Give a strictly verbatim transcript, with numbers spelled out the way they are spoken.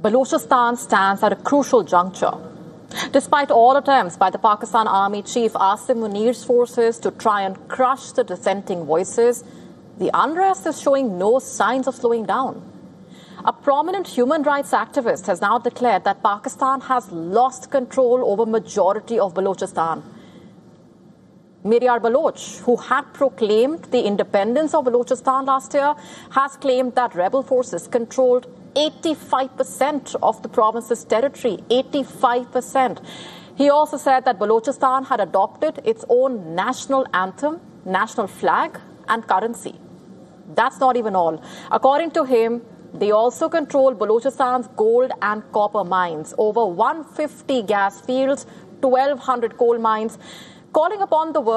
Balochistan stands at a crucial juncture. Despite all attempts by the Pakistan Army Chief Asim Munir's forces to try and crush the dissenting voices, the unrest is showing no signs of slowing down. A prominent human rights activist has now declared that Pakistan has lost control over majority of Balochistan. Miryar Baloch, who had proclaimed the independence of Balochistan last year, has claimed that rebel forces controlled eighty-five percent of the province's territory, eighty-five percent. He also said that Balochistan had adopted its own national anthem, national flag, and currency. That's not even all. According to him, they also control Balochistan's gold and copper mines, over one hundred fifty gas fields, twelve hundred coal mines, calling upon the world